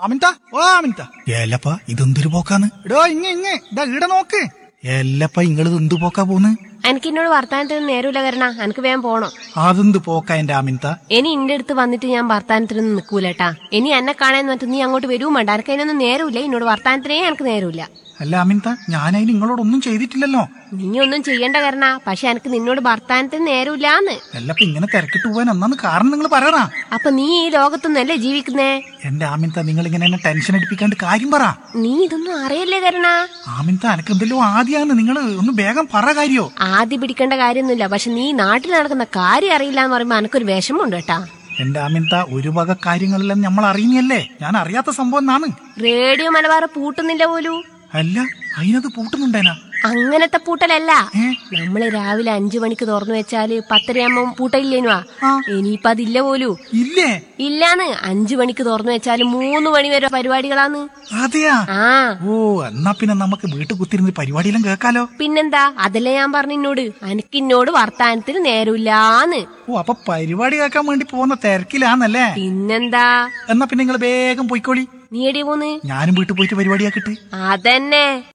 അമിത ഓ അമിത ഏലപ്പ ഇതെന്തൊരു പോക്കാന്ന്? എടോ ഇതാ ഈടെ നോക്ക്. ഏലപ്പ ഇങ്ങളിത് എന്തു പോക്കാ പോന്ന്? എനിക്ക് എന്നോട് വർത്താനത്തിന് നേരമില്ല കരണ, എനിക്ക് വേഗം പോണം. അതെന്ത് പോക്കാ എന്റെ ആമിൻത? ഇനി ഇന്റെ അടുത്ത് വന്നിട്ട് ഞാൻ വർത്താനത്തിനൊന്നും നിൽക്കൂലട്ടാ. ഇനി എന്നെ കാണാൻ വന്നിട്ട് നീ അങ്ങോട്ട് വരുവും വേണ്ട. എനിക്ക് അതിനൊന്നും നേരമില്ല. എന്നോട് വർത്താനത്തിനേ എനിക്ക് നേരമില്ല. അല്ല ആമിൻത, ഞാനതിന് നിങ്ങളോടൊന്നും ചെയ്തിട്ടില്ലല്ലോ. നീ ഒന്നും ചെയ്യണ്ട കരണ, പക്ഷെ എനിക്ക് നിന്നോട് വർത്താനത്തിന് നേരമില്ലാന്ന്. എല്ലപ്പ ഇങ്ങനെ തിരക്കിട്ട് പോവാൻ ഒന്നാന്ന് കാരണം നിങ്ങൾ പറയണ. അപ്പൊ നീ ഈ ലോകത്തൊന്നല്ലേ ജീവിക്കുന്നേ? എന്റെ ആമിൻത, നിങ്ങൾ ഇങ്ങനെ എന്നെ ടെൻഷൻ അടിപ്പിക്കാണ്ട് കാര്യം പറ. നീ ഇതൊന്നും അറിയല്ലേ കരണ? ആമിൻത, എനക്ക് എന്തെല്ലോ ആദ്യാണ്. നിങ്ങൾ ഒന്ന് വേഗം പറ കാര്യോ. ആദ്യം പിടിക്കേണ്ട കാര്യമൊന്നുമില്ല, പക്ഷെ നീ നാട്ടിൽ നടക്കുന്ന കാര്യം അറിയില്ല എന്ന് പറയുമ്പോ എനിക്കൊരു വിഷമമുണ്ട് കേട്ടാ. എന്റെ ആമിൻത, ഒരു വക കാര്യങ്ങളെല്ലാം നമ്മൾ അറിയുന്നല്ലേ. ഞാൻ അറിയാത്ത സംഭവം എന്നാണ്. റേഡിയോ മലബാർ പൂട്ടുന്നില്ല പോലും. അല്ല, അതിനത് പൂട്ടുന്നുണ്ടേനാ? അങ്ങനത്തെ പൂട്ടലല്ല. നമ്മള് രാവിലെ 5 മണിക്ക് തുറന്നു വെച്ചാല് 10:30 പൂട്ടയില്ലേനുവാ. ഇനിയിപ്പൊ അതില്ല പോലൂ. ഇല്ലേ? ഇല്ലാന്ന്. 5 മണിക്ക് തുറന്നു വെച്ചാല് 3 മണി വരെ പരിപാടികളാന്ന്. അതെയാ? ഓ, എന്നാ പിന്നെ നമുക്ക് വീട്ടിൽ കുത്തിരുന്ന് പരിപാടിയെല്ലാം കേൾക്കാലോ. പിന്നെന്താ, അതല്ലേ ഞാൻ പറഞ്ഞോട്, എനിക്കിന്നോട് വർത്താനത്തിന് നേരമില്ലാന്ന്. ഓ, അപ്പൊ പരിപാടി കേൾക്കാൻ വേണ്ടി പോകുന്ന തിരക്കിലാന്നല്ലേ? പിന്നെന്താ. എന്നാ പിന്നെ നിങ്ങൾ വേഗം പോയിക്കോളി. നീ എടി പോന്ന്? ഞാനും വീട്ടിൽ പോയിട്ട് പരിപാടിയാക്കിട്ട്. അതന്നെ.